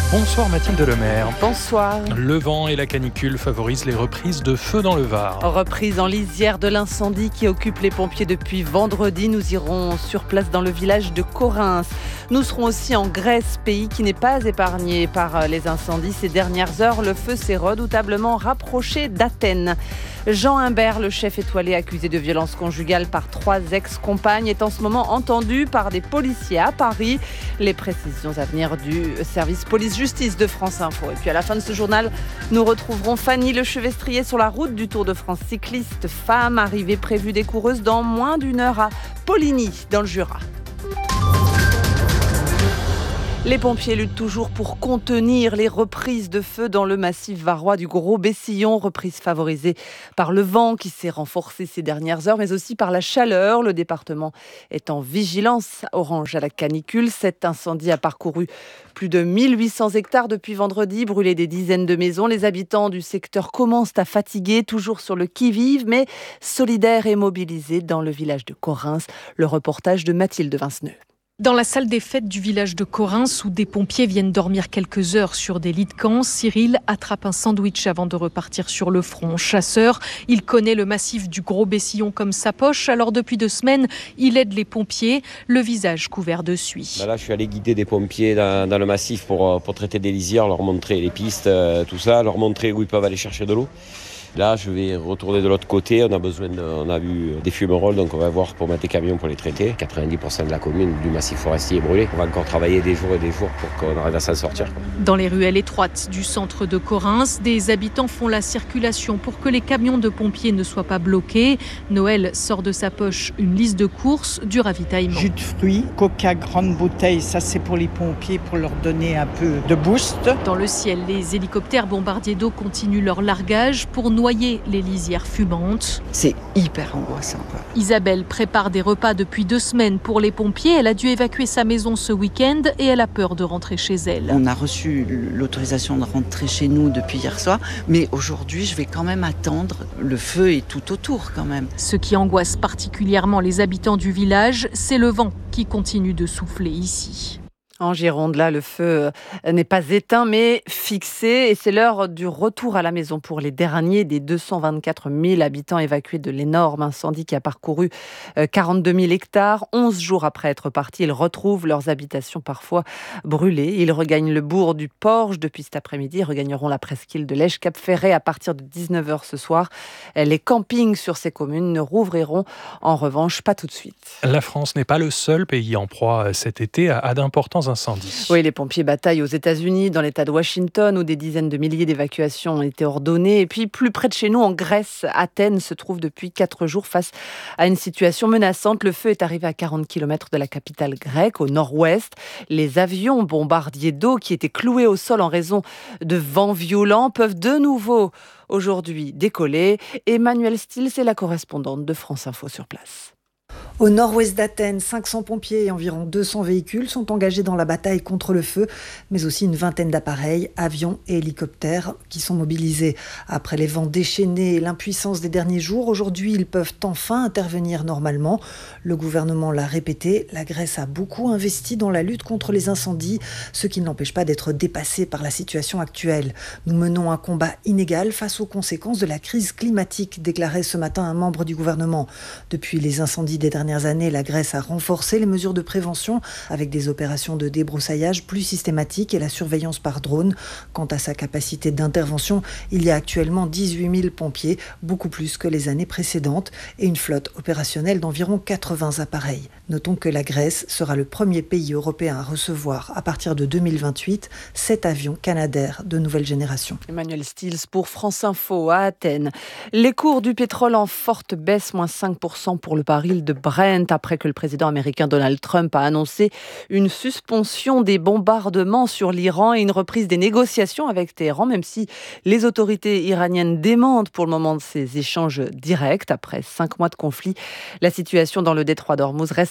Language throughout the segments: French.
Bonsoir Mathilde Lemaire. Bonsoir. Le vent et la canicule favorisent les reprises de feux dans le Var. Reprise en lisière de l'incendie qui occupe les pompiers depuis vendredi. Nous irons sur place dans le village de Correns. Nous serons aussi en Grèce, pays qui n'est pas épargné par les incendies. Ces dernières heures, le feu s'est redoutablement rapproché d'Athènes. Jean Imbert, le chef étoilé accusé de violence conjugale par 3 ex-compagnes, est en ce moment entendu par des policiers à Paris. Les précisions à venir du service police-justice de France Info. Et puis à la fin de ce journal, nous retrouverons Fanny Lechevestrier sur la route du Tour de France cycliste. Femme, arrivée prévue des coureuses dans moins d'1 heure à Poligny, dans le Jura. Les pompiers luttent toujours pour contenir les reprises de feu dans le massif varois du Gros Bessillon, reprise favorisée par le vent qui s'est renforcé ces dernières heures, mais aussi par la chaleur. Le département est en vigilance orange à la canicule. Cet incendie a parcouru plus de 1800 hectares depuis vendredi, brûlé des dizaines de maisons. Les habitants du secteur commencent à fatiguer, toujours sur le qui-vive, mais solidaires et mobilisés dans le village de Correns. Le reportage de Mathilde Vinceneux. Dans la salle des fêtes du village de Correns, où des pompiers viennent dormir quelques heures sur des lits de camp, Cyril attrape un sandwich avant de repartir sur le front. Chasseur, il connaît le massif du Gros Bessillon comme sa poche. Alors depuis 2 semaines, il aide les pompiers, le visage couvert de suie. Là, je suis allé guider des pompiers dans le massif pour traiter des lisières, leur montrer les pistes, tout ça, leur montrer où ils peuvent aller chercher de l'eau. Là, je vais retourner de l'autre côté. On a vu des fumerolles, donc on va voir pour mettre des camions pour les traiter. 90% de la commune du massif forestier est brûlé. On va encore travailler des jours et des jours pour qu'on arrive à s'en sortir. Dans les ruelles étroites du centre de Correns, des habitants font la circulation pour que les camions de pompiers ne soient pas bloqués. Noël sort de sa poche une liste de courses, du ravitaillement. Jus de fruits, coca grande bouteille, ça c'est pour les pompiers pour leur donner un peu de boost. Dans le ciel, les hélicoptères bombardiers d'eau continuent leur largage pour noyer les lisières fumantes. C'est hyper angoissant, quoi. Isabelle prépare des repas depuis 2 semaines pour les pompiers. Elle a dû évacuer sa maison ce week-end et elle a peur de rentrer chez elle. On a reçu l'autorisation de rentrer chez nous depuis hier soir, mais aujourd'hui je vais quand même attendre. Le feu est tout autour quand même. Ce qui angoisse particulièrement les habitants du village, c'est le vent qui continue de souffler ici. En Gironde, là, le feu n'est pas éteint, mais fixé. Et c'est l'heure du retour à la maison pour les derniers des 224 000 habitants évacués de l'énorme incendie qui a parcouru 42 000 hectares. 11 jours après être partis, ils retrouvent leurs habitations parfois brûlées. Ils regagnent le bourg du Porge depuis cet après-midi. Ils regagneront la presqu'île de Lège-Cap-Ferret à partir de 19h ce soir. Les campings sur ces communes ne rouvriront en revanche pas tout de suite. La France n'est pas le seul pays en proie cet été à d'importants incendies. Oui, les pompiers bataillent aux États-Unis, dans l'État de Washington, où des dizaines de milliers d'évacuations ont été ordonnées. Et puis, plus près de chez nous, en Grèce, Athènes se trouve depuis 4 jours face à une situation menaçante. Le feu est arrivé à 40 km de la capitale grecque, au nord-ouest. Les avions bombardiers d'eau qui étaient cloués au sol en raison de vents violents peuvent de nouveau aujourd'hui décoller. Emmanuelle Stills est la correspondante de France Info sur place. Au nord-ouest d'Athènes, 500 pompiers et environ 200 véhicules sont engagés dans la bataille contre le feu, mais aussi une vingtaine d'appareils, avions et hélicoptères qui sont mobilisés. Après les vents déchaînés et l'impuissance des derniers jours, aujourd'hui ils peuvent enfin intervenir normalement. Le gouvernement l'a répété, la Grèce a beaucoup investi dans la lutte contre les incendies, ce qui ne l'empêche pas d'être dépassé par la situation actuelle. Nous menons un combat inégal face aux conséquences de la crise climatique, déclarait ce matin un membre du gouvernement. Depuis les incendies des dernières années, la Grèce a renforcé les mesures de prévention avec des opérations de débroussaillage plus systématiques et la surveillance par drone. Quant à sa capacité d'intervention, il y a actuellement 18 000 pompiers, beaucoup plus que les années précédentes, et une flotte opérationnelle d'environ 80 appareils. Notons que la Grèce sera le premier pays européen à recevoir, à partir de 2028, 7 avions Canadair de nouvelle génération. Emmanuelle Stills pour France Info à Athènes. Les cours du pétrole en forte baisse, moins 5% pour le baril de Brent, après que le président américain Donald Trump a annoncé une suspension des bombardements sur l'Iran et une reprise des négociations avec Téhéran, même si les autorités iraniennes démentent pour le moment ces échanges directs. Après 5 mois de conflit, la situation dans le détroit d'Ormuz reste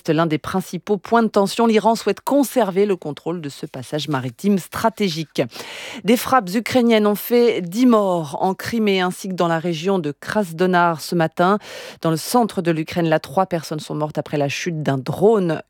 reste l'un des principaux points de tension. L'Iran souhaite conserver le contrôle de ce passage maritime stratégique. Des frappes ukrainiennes ont fait 10 morts en Crimée ainsi que dans la région de Krasnodar ce matin. Dans le centre de l'Ukraine, 3 personnes sont mortes après la chute d'un drone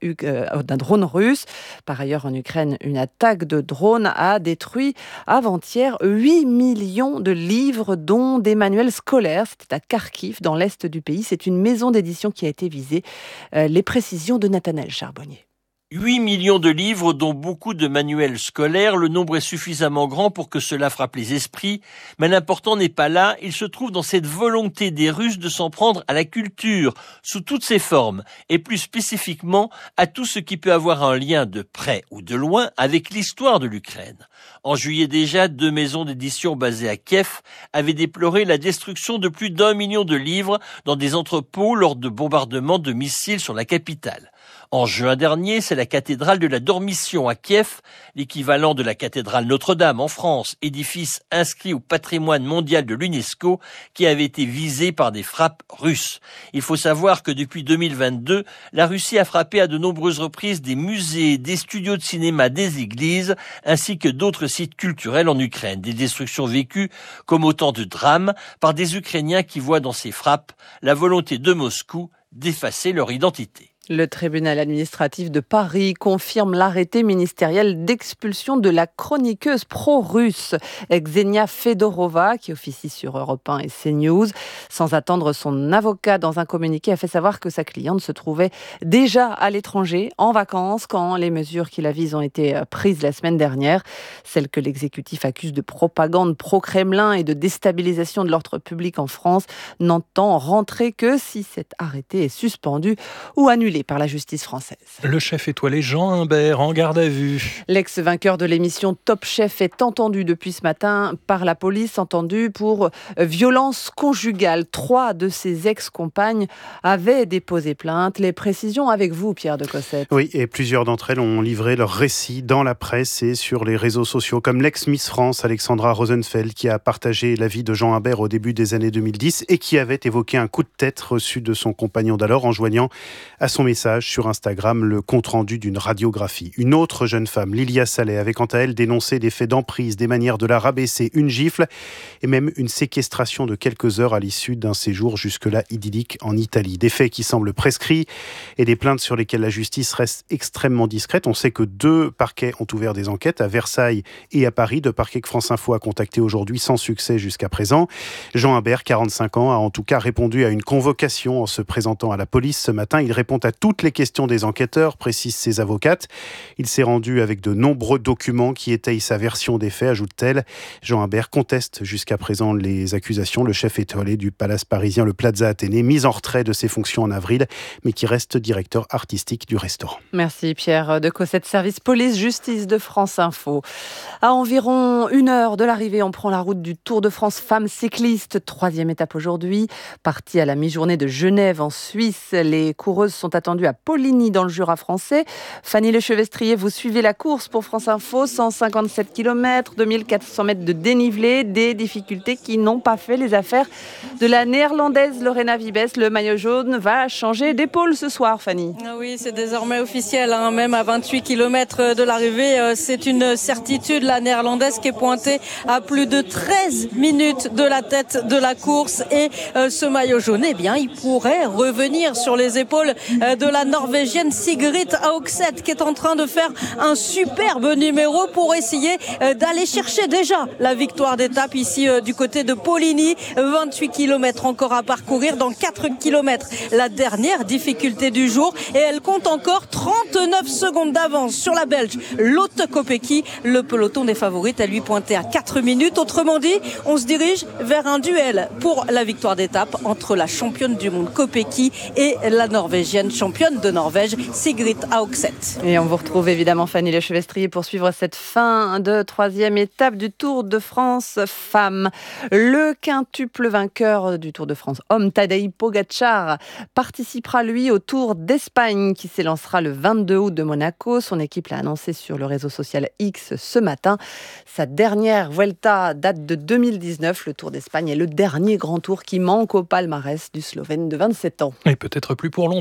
russe. Par ailleurs, en Ukraine, une attaque de drone a détruit avant-hier 8 millions de livres, dont des manuels scolaires. C'était à Kharkiv, dans l'est du pays. C'est une maison d'édition qui a été visée. Les précisions de Nathanaël Charbonnier. 8 millions de livres, dont beaucoup de manuels scolaires. Le nombre est suffisamment grand pour que cela frappe les esprits. Mais l'important n'est pas là. Il se trouve dans cette volonté des Russes de s'en prendre à la culture, sous toutes ses formes, et plus spécifiquement à tout ce qui peut avoir un lien de près ou de loin avec l'histoire de l'Ukraine. En juillet déjà, 2 maisons d'édition basées à Kiev avaient déploré la destruction de plus d'1 million de livres dans des entrepôts lors de bombardements de missiles sur la capitale. En juin dernier, c'est la cathédrale de la Dormition à Kiev, l'équivalent de la cathédrale Notre-Dame en France, édifice inscrit au patrimoine mondial de l'UNESCO, qui avait été visé par des frappes russes. Il faut savoir que depuis 2022, la Russie a frappé à de nombreuses reprises des musées, des studios de cinéma, des églises, ainsi que d'autres sites culturels en Ukraine. Des destructions vécues comme autant de drames par des Ukrainiens qui voient dans ces frappes la volonté de Moscou d'effacer leur identité. Le tribunal administratif de Paris confirme l'arrêté ministériel d'expulsion de la chroniqueuse pro-russe Ksenia Fedorova, qui officie sur Europe 1 et CNews. Sans attendre, son avocat, dans un communiqué, a fait savoir que sa cliente se trouvait déjà à l'étranger, en vacances, quand les mesures qui la visent ont été prises la semaine dernière. Celle que l'exécutif accuse de propagande pro-Kremlin et de déstabilisation de l'ordre public en France n'entend rentrer que si cet arrêté est suspendu ou annulé par la justice française. Le chef étoilé Jean Humbert en garde à vue. L'ex-vainqueur de l'émission Top Chef est entendu depuis ce matin par la police, entendu pour violence conjugale. 3 de ses ex-compagnes avaient déposé plainte. Les précisions avec vous, Pierre de Cossette. Oui, et plusieurs d'entre elles ont livré leur récit dans la presse et sur les réseaux sociaux, comme l'ex-Miss France Alexandra Rosenfeld, qui a partagé la vie de Jean Humbert au début des années 2010 et qui avait évoqué un coup de tête reçu de son compagnon d'alors en joignant à son message sur Instagram le compte-rendu d'une radiographie. Une autre jeune femme, Lilia Saleh, avait quant à elle dénoncé des faits d'emprise, des manières de la rabaisser, une gifle et même une séquestration de quelques heures à l'issue d'un séjour jusque-là idyllique en Italie. Des faits qui semblent prescrits et des plaintes sur lesquelles la justice reste extrêmement discrète. On sait que 2 parquets ont ouvert des enquêtes à Versailles et à Paris, 2 parquets que France Info a contactés aujourd'hui sans succès jusqu'à présent. Jean Humbert, 45 ans, a en tout cas répondu à une convocation en se présentant à la police ce matin. Il répond à toutes les questions des enquêteurs, précisent ses avocates. Il s'est rendu avec de nombreux documents qui étayent sa version des faits, ajoute-t-elle. Jean Humbert conteste jusqu'à présent les accusations. Le chef étoilé du palace parisien, le Plaza Athénée, mis en retrait de ses fonctions en avril, mais qui reste directeur artistique du restaurant. Merci Pierre de Cossette, service police-justice de France Info. À environ 1 heure de l'arrivée, on prend la route du Tour de France femmes cyclistes. 3e étape aujourd'hui. Partie à la mi-journée de Genève en Suisse. Les coureuses sont attendues à Poligny dans le Jura français. Fanny Lechevestrier, vous suivez la course pour France Info. 157 km, 2400 mètres de dénivelé, des difficultés qui n'ont pas fait les affaires de la néerlandaise Lorena Wiebes. Le maillot jaune va changer d'épaule ce soir, Fanny. Oui, c'est désormais officiel, même à 28 km de l'arrivée. C'est une certitude, la néerlandaise qui est pointée à plus de 13 minutes de la tête de la course. Et ce maillot jaune, eh bien, il pourrait revenir sur les épaules de la Norvégienne Sigrid Haugset, qui est en train de faire un superbe numéro pour essayer d'aller chercher déjà la victoire d'étape ici du côté de Poligny. 28 km encore à parcourir, dans 4 km la dernière difficulté du jour, et elle compte encore 39 secondes d'avance sur la Belge Lotte Kopecky. Le peloton des favorites à lui pointer à 4 minutes. Autrement dit, on se dirige vers un duel pour la victoire d'étape entre la championne du monde Kopecky et la Norvégienne championne de Norvège Sigrid Haugset. Et on vous retrouve évidemment Fanny Lechevestrier pour suivre cette fin de 3e étape du Tour de France femmes. Le quintuple vainqueur du Tour de France homme, Tadej Pogačar, participera lui au Tour d'Espagne qui s'élancera le 22 août de Monaco. Son équipe l'a annoncé sur le réseau social X ce matin. Sa dernière Vuelta date de 2019. Le Tour d'Espagne est le dernier grand tour qui manque au palmarès du Slovène de 27 ans. Et peut-être plus pour longtemps. Merci.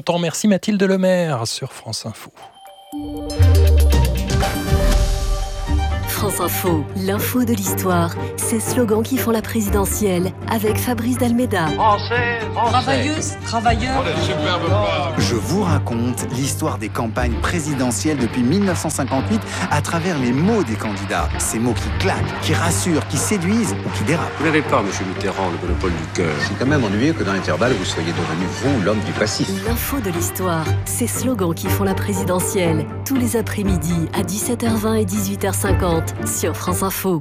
Voici Mathilde Lemaire sur France Info. France Info, l'info de l'histoire, ces slogans qui font la présidentielle avec Fabrice Dalméda. Français, travailleuse, travailleur. Je vous raconte l'histoire des campagnes présidentielles depuis 1958 à travers les mots des candidats. Ces mots qui claquent, qui rassurent, qui séduisent ou qui dérapent. Vous n'avez pas, monsieur Mitterrand, le monopole du cœur. C'est quand même ennuyeux que dans l'intervalle, vous soyez devenu, vous, l'homme du passif. L'info de l'histoire, ces slogans qui font la présidentielle, tous les après-midi à 17h20 et 18h50 sur France Info.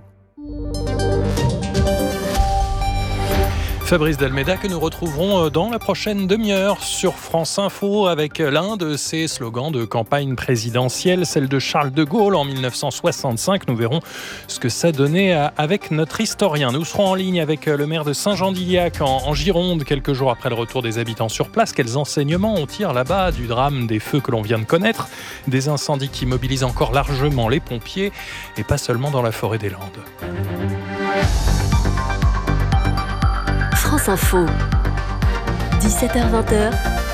Fabrice Dalméda que nous retrouverons dans la prochaine demi-heure sur France Info avec l'un de ses slogans de campagne présidentielle, celle de Charles de Gaulle en 1965. Nous verrons ce que ça donnait avec notre historien. Nous serons en ligne avec le maire de Saint-Jean-d'Iliac en Gironde, quelques jours après le retour des habitants sur place. Quels enseignements on tire là-bas du drame des feux que l'on vient de connaître, des incendies qui mobilisent encore largement les pompiers et pas seulement dans la forêt des Landes. France Info, 17h-20h,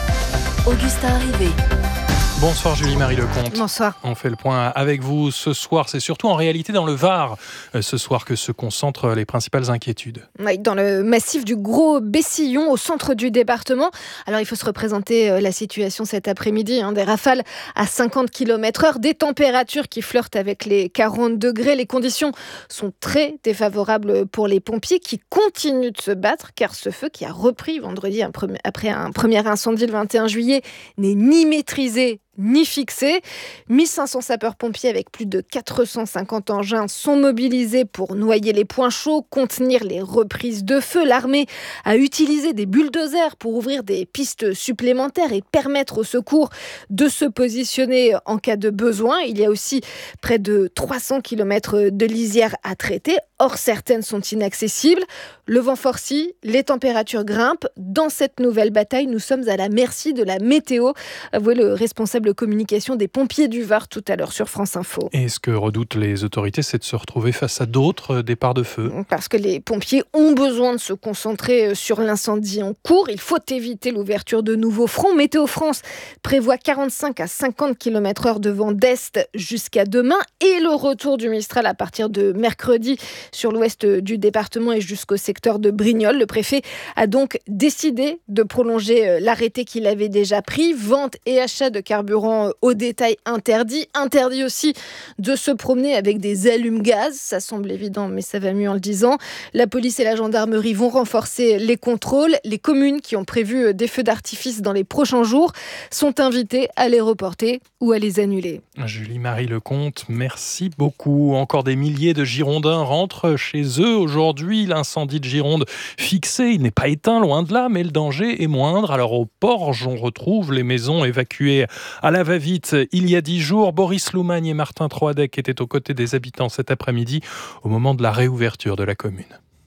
Augustin Arrivé. Bonsoir Julie-Marie Lecomte. Bonsoir. On fait le point avec vous ce soir. C'est surtout en réalité dans le Var ce soir que se concentrent les principales inquiétudes. Oui, dans le massif du Gros Bessillon, au centre du département. Alors il faut se représenter la situation cet après-midi. Des rafales à 50 km/h, des températures qui flirtent avec les 40 degrés. Les conditions sont très défavorables pour les pompiers qui continuent de se battre car ce feu qui a repris vendredi après un premier incendie le 21 juillet n'est ni maîtrisé ni fixé. 1500 sapeurs-pompiers avec plus de 450 engins sont mobilisés pour noyer les points chauds, contenir les reprises de feu. L'armée a utilisé des bulldozers pour ouvrir des pistes supplémentaires et permettre aux secours de se positionner en cas de besoin. Il y a aussi près de 300 km de lisières à traiter. Or, certaines sont inaccessibles. Le vent forcit, les températures grimpent. Dans cette nouvelle bataille, nous sommes à la merci de la météo, avouait le responsable communication des pompiers du Var tout à l'heure sur France Info. Et ce que redoutent les autorités, c'est de se retrouver face à d'autres départs de feu. Parce que les pompiers ont besoin de se concentrer sur l'incendie en cours. Il faut éviter l'ouverture de nouveaux fronts. Météo France prévoit 45 à 50 km/h de vent d'est jusqu'à demain et le retour du Mistral à partir de mercredi sur l'ouest du département et jusqu'au secteur de Brignoles. Le préfet a donc décidé de prolonger l'arrêté qu'il avait déjà pris. Vente et achat de carburant au détail interdit. Interdit aussi de se promener avec des allumes-gaz. Ça semble évident, mais ça va mieux en le disant. La police et la gendarmerie vont renforcer les contrôles. Les communes qui ont prévu des feux d'artifice dans les prochains jours sont invitées à les reporter ou à les annuler. Julie-Marie Lecomte, merci beaucoup. Encore des milliers de Girondins rentrent chez eux aujourd'hui. L'incendie de Gironde fixé, il n'est pas éteint, loin de là, mais le danger est moindre. Alors au Porge, on retrouve les maisons évacuées à la va-vite il y a 10 jours. Boris Loumagne et Martin Troadec étaient aux côtés des habitants cet après-midi au moment de la réouverture de la commune.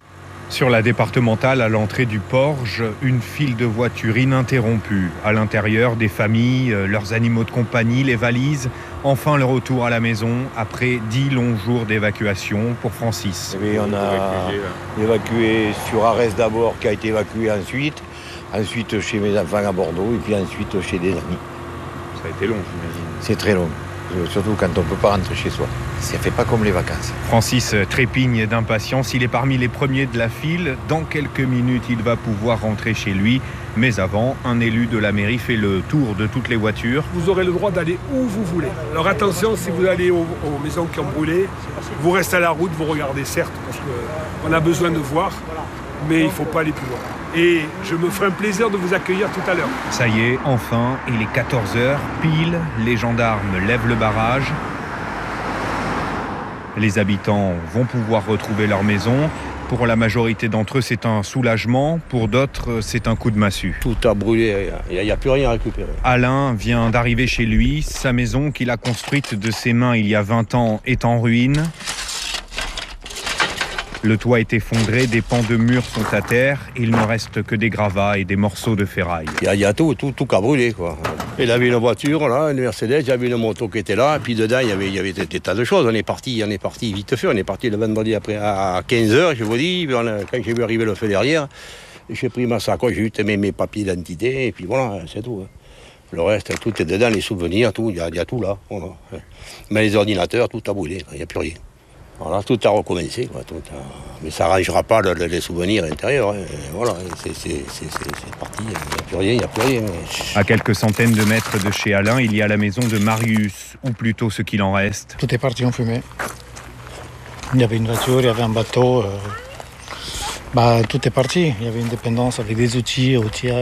Sur la départementale, à l'entrée du Porge, une file de voitures ininterrompue. À l'intérieur, des familles, leurs animaux de compagnie, les valises. Enfin, le retour à la maison après 10 longs jours d'évacuation pour Francis. Et on a évacué sur Arès d'abord, qui a été évacué ensuite chez mes enfants à Bordeaux et puis ensuite chez des amis. Ça a été long, j'imagine. C'est très long, surtout quand on ne peut pas rentrer chez soi. Ça fait pas comme les vacances. Francis trépigne d'impatience. Il est parmi les premiers de la file. Dans quelques minutes, il va pouvoir rentrer chez lui. Mais avant, un élu de la mairie fait le tour de toutes les voitures. Vous aurez le droit d'aller où vous voulez. Alors attention, si vous allez aux maisons qui ont brûlé, vous restez à la route, vous regardez certes, parce qu'on a besoin de voir, mais il ne faut pas aller plus loin. Et je me ferai un plaisir de vous accueillir tout à l'heure. Ça y est, enfin, il est 14h, pile, les gendarmes lèvent le barrage. Les habitants vont pouvoir retrouver leur maison. Pour la majorité d'entre eux, c'est un soulagement. Pour d'autres, c'est un coup de massue. Tout a brûlé, il n'y a plus rien à récupérer. Alain vient d'arriver chez lui. Sa maison qu'il a construite de ses mains il y a 20 ans est en ruine. Le toit est effondré, des pans de murs sont à terre. Il ne reste que des gravats et des morceaux de ferraille. Il y a tout qui a brûlé, quoi. Il avait une voiture, là, une Mercedes, il y avait une moto qui était là, et puis dedans, il y avait des tas de choses. On est parti vite fait, on est parti le vendredi après à 15h, je vous dis, quand j'ai vu arriver le feu derrière, j'ai pris ma sacoche, j'ai eu mes papiers d'identité, et puis voilà, c'est tout. Le reste, tout est dedans, les souvenirs, tout, il y a tout là. Voilà. Mais les ordinateurs, tout a brûlé, il n'y a plus rien. Voilà, tout a recommencé, quoi, mais ça n'arrangera pas les souvenirs intérieurs. Hein. Voilà, c'est parti, il n'y a plus rien. À quelques centaines de mètres de chez Alain, il y a la maison de Marius, ou plutôt ce qu'il en reste. Tout est parti en fumée. Il y avait une voiture, il y avait un bateau. Tout est parti. Il y avait une dépendance avec des outils,